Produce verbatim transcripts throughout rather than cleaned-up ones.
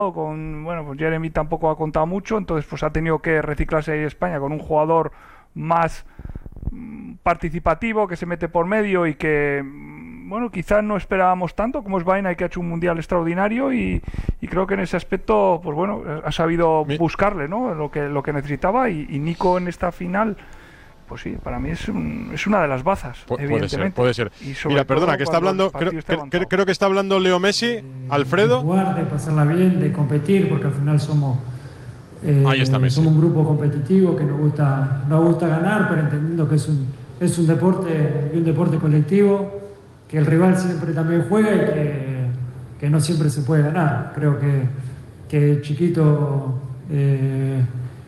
con, bueno, pues Jeremy tampoco ha contado mucho, entonces pues ha tenido que reciclarse ahí España con un jugador más mm, participativo, que se mete por medio y que, mm, bueno, quizás no esperábamos tanto como es Vaina, que ha hecho un mundial extraordinario y, y creo que en ese aspecto, pues bueno, ha sabido Mi- buscarle, ¿no? Lo que, lo que necesitaba y, y Nico en esta final, pues sí, para mí es, un- es una de las bazas, pu- puede ser, evidentemente. puede ser. Y sobre Mira, perdona, todo que está cuando el hablando, creo, partido esté cre- cre- avanzado. creo que está hablando Leo Messi, de Alfredo. jugar, de pasarla bien, de competir, porque al final somos, eh, Ahí está Messi. somos un grupo competitivo que nos gusta, nos gusta ganar, pero entendiendo que es un, es un deporte, un deporte colectivo, que el rival siempre también juega y que, que no siempre se puede ganar. Creo que, que chiquito eh,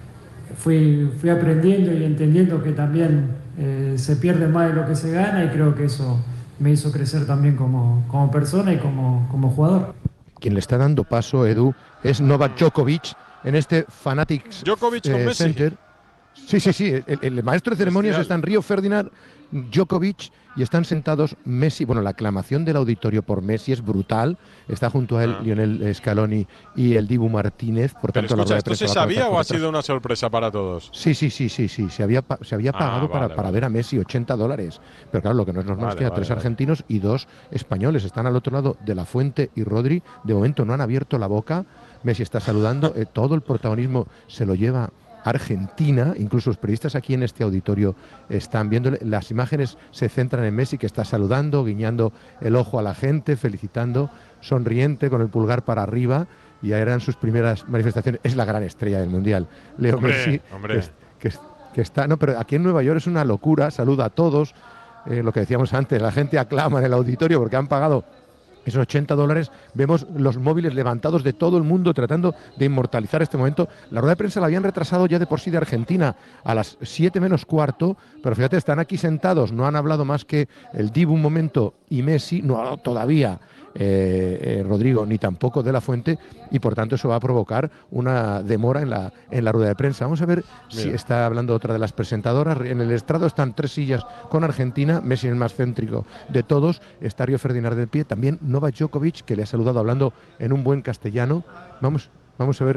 fui, fui aprendiendo y entendiendo que también eh, se pierde más de lo que se gana y creo que eso me hizo crecer también como, como persona y como, como jugador. Quien le está dando paso, Edu, es Novak Djokovic en este Fanatics Djokovic con eh, Messi. Center. Sí, sí, sí. El, el maestro de ceremonias está en Río Ferdinand, Djokovic, y están sentados Messi. Bueno, la aclamación del auditorio por Messi es brutal. Está junto a él Ah. Lionel Scaloni y el Dibu Martínez. Por Pero tanto, la escucha, rueda de ¿esto prensa se va a sabía comenzar o por ha detrás. sido una sorpresa para todos? Sí, sí, sí, sí, sí. Se había, pa- se había Ah, pagado para, vale, para vale. ver a Messi ochenta dólares. Pero claro, lo que no es normal Vale, es que haya vale, tres vale. argentinos y dos españoles. Están al otro lado de La Fuente y Rodri. De momento no han abierto la boca. Messi está saludando. eh, todo el protagonismo se lo lleva Argentina. Incluso los periodistas aquí en este auditorio están viéndole. Las imágenes se centran en Messi, que está saludando, guiñando el ojo a la gente, felicitando, sonriente, con el pulgar para arriba. Y ahí eran sus primeras manifestaciones. Es la gran estrella del Mundial. Leo Hombre, Messi, hombre. que es- que, es- que está, no, pero aquí en Nueva York es una locura, saluda a todos, eh, lo que decíamos antes, la gente aclama en el auditorio porque han pagado esos ochenta dólares, vemos los móviles levantados de todo el mundo tratando de inmortalizar este momento. La rueda de prensa la habían retrasado ya de por sí de Argentina a las siete menos cuarto, pero fíjate, están aquí sentados, no han hablado más que el Dibu un momento y Messi, no ha hablado todavía eh, eh, Rodrigo ni tampoco de La Fuente, y por tanto eso va a provocar una demora en la, en la rueda de prensa. Vamos a ver si Mira. está hablando otra de las presentadoras. En el estrado están tres sillas con Argentina, Messi el más céntrico de todos, está Río Ferdinand del pie, también Novak Djokovic, que le ha saludado hablando en un buen castellano. Vamos, vamos a ver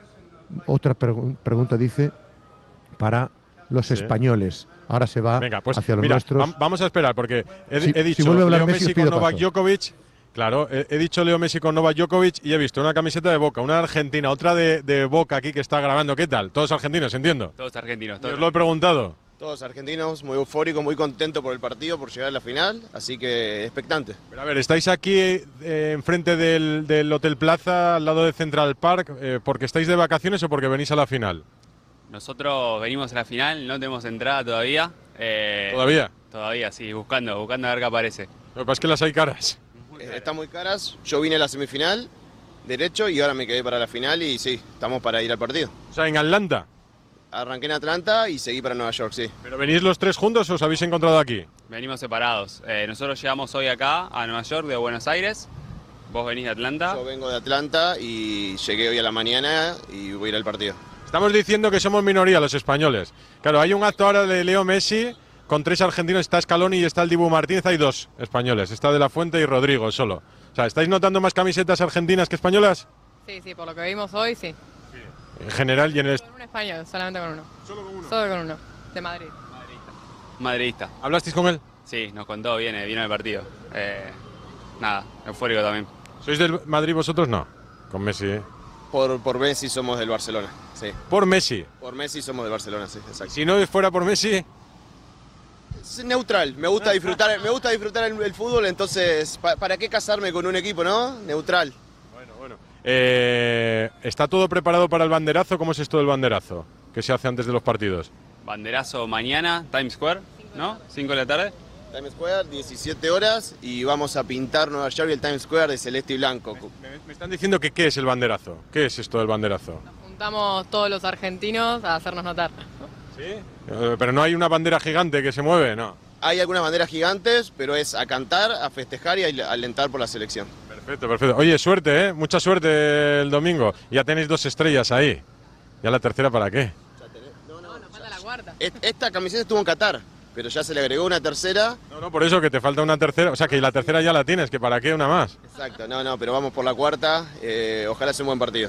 otra pregu- pregunta, dice, para los Sí. españoles. Ahora se va Venga, pues hacia los mira, nuestros. vam- vamos a esperar porque he, Si- he si dicho vuelve a hablar Leo Messi, Messi os pido con Novak paso. Djokovic. Claro, he, he dicho Leo Messi con Novak Djokovic y he visto una camiseta de Boca, una argentina, otra de, de Boca aquí que está grabando. ¿Qué tal? Todos argentinos, entiendo. Todos argentinos, Y todos. os lo he preguntado. Todos argentinos, muy eufóricos, muy contentos por el partido, por llegar a la final, así que expectante. Pero a ver, estáis aquí eh, enfrente del, del Hotel Plaza, al lado de Central Park, eh, ¿porque estáis de vacaciones o porque venís a la final? Nosotros venimos a la final, no tenemos entrada todavía. eh, ¿Todavía? Todavía, sí, buscando, buscando a ver qué aparece. Lo que pasa es que las hay caras. Eh, Están muy caras, yo vine a la semifinal, derecho, y ahora me quedé para la final y sí, estamos para ir al partido. O sea, en Atlanta. Arranqué en Atlanta y seguí para Nueva York, sí. ¿Pero venís los tres juntos o os habéis encontrado aquí? Venimos separados. Eh, nosotros llegamos hoy acá a Nueva York de Buenos Aires. Vos venís de Atlanta. Yo vengo de Atlanta y llegué hoy a la mañana y voy a ir al partido. Estamos diciendo que somos minoría los españoles. Claro, hay un acto ahora de Leo Messi con tres argentinos, está Scaloni y está el Dibu Martínez, hay dos españoles, está De La Fuente y Rodrigo solo. O sea, ¿estáis notando más camisetas argentinas que españolas? Sí, sí, por lo que vimos hoy, sí. En general y en el... Con un español, solamente con uno. ¿Solo con uno? Solo con uno, de Madrid. Madridista. ¿Hablasteis con él? Sí, nos contó, viene, vino al partido. Eh, nada, eufórico también. ¿Sois del Madrid vosotros? No. Con Messi, ¿eh? Por, por Messi somos del Barcelona, sí. Por Messi. Por Messi somos del Barcelona, sí, exacto. Si no fuera por Messi, Es neutral, me gusta disfrutar, me gusta disfrutar el, el fútbol, entonces, pa- ¿para qué casarme con un equipo, no? Neutral. bueno, bueno. Eh, ¿Está todo preparado para el banderazo? ¿Cómo es esto del banderazo? ¿Qué se hace antes de los partidos? Banderazo mañana, Times Square, ¿no? cinco de la tarde. Times Square, diecisiete horas, y vamos a pintar Nueva York y el Times Square de celeste y blanco. Me, me están diciendo que qué es el banderazo. ¿Qué es esto del banderazo? Juntamos todos los argentinos a hacernos notar. ¿Sí? Eh, pero no hay una bandera gigante que se mueve, no. Hay algunas banderas gigantes, pero es a cantar, a festejar y a alentar por la selección. Perfecto, perfecto. Oye, suerte, ¿eh? Mucha suerte el domingo. Ya tenéis dos estrellas ahí. ¿Ya la tercera para qué? No, nos falta la cuarta. Et- Esta camiseta estuvo en Qatar, pero ya se le agregó una tercera. No, no, por eso que te falta una tercera. O sea, que la tercera ya la tienes, que para qué una más. Exacto, no, no, pero vamos por la cuarta. eh, ojalá sea un buen partido.